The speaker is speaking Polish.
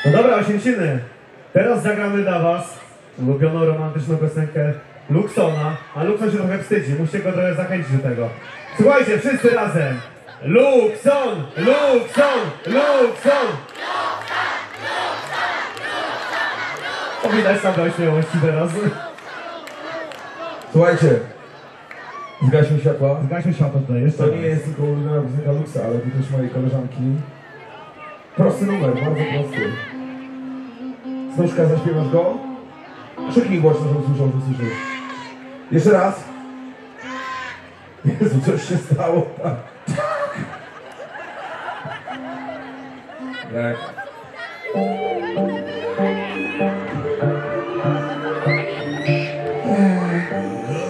No dobra, Osiemciny, teraz zagramy dla was ulubioną romantyczną piosenkę Luxona, a Luxon się trochę wstydzi, musicie go trochę zachęcić do tego. Słuchajcie, wszyscy razem! Luxon! Luxon! Luxon! O, widać tam do śmiałości teraz. Słuchajcie, zgaśmy światła. Zgaśmy światło tutaj, jeszcze To raz. nie jest tylko ulubiona piosenka Luxa, ale to też mojej koleżanki. Prosty numer, bardzo prosty. Snuszka, zaśpiewasz go? Krzyknij głośno, żeby usłyszał, że słyszysz. Jeszcze raz. Jezu, coś się stało. Tak. Tak.